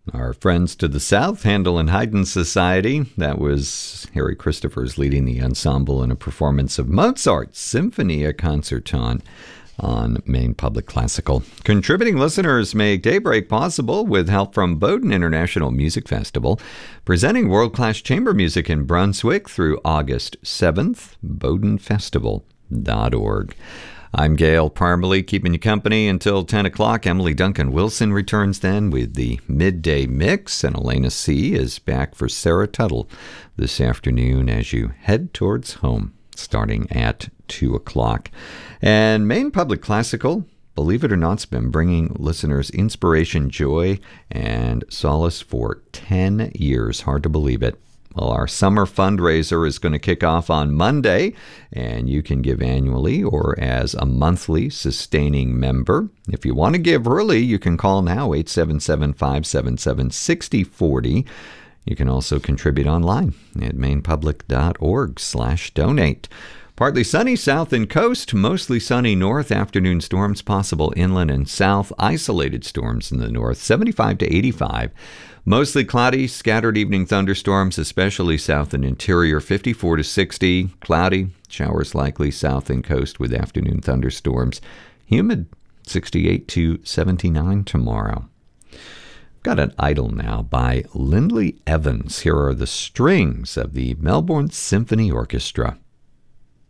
Our friends to the south, Handel and Haydn Society. That was Harry Christophers leading the ensemble in a performance of Mozart's Symphonia Concertante on Maine Public Classical. Contributing listeners make Daybreak possible with help from Bowdoin International Music Festival, presenting world-class chamber music in Brunswick through August 7th, bowdoinfestival.org. I'm Gail Parmalee, keeping you company until 10 o'clock. Emily Duncan Wilson returns then with the Midday Mix, and Elena C. is back for Sarah Tuttle this afternoon as you head towards home, starting at 2 o'clock. And Maine Public Classical, believe it or not, has been bringing listeners inspiration, joy, and solace for 10 years. Hard to believe it. Well, our summer fundraiser is going to kick off on Monday, and you can give annually or as a monthly sustaining member. If you want to give early, you can call now, 877-577-6040. You can also contribute online at mainpublic.org/donate. Partly sunny south and coast, mostly sunny north. Afternoon storms possible inland and south. Isolated storms in the north, 75 to 85. Mostly cloudy, scattered evening thunderstorms, especially south and interior, 54 to 60. Cloudy, showers likely south and coast with afternoon thunderstorms. Humid, 68 to 79 tomorrow. Got an Idol now by Lindley Evans. Here are the strings of the Melbourne Symphony Orchestra.